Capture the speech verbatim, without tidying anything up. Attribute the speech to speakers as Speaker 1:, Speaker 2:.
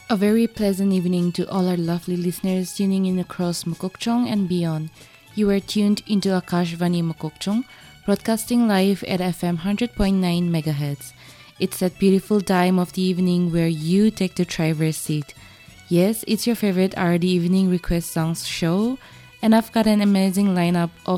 Speaker 1: A very pleasant evening to all our lovely listeners tuning in across Mokokchung and beyond. You are tuned into Akashvani Mokokchung, broadcasting live at F M one hundred point nine megahertz. It's that beautiful time of the evening where you take the driver's seat. Yes, it's your favorite R D Evening Request Songs show, and I've got an amazing lineup of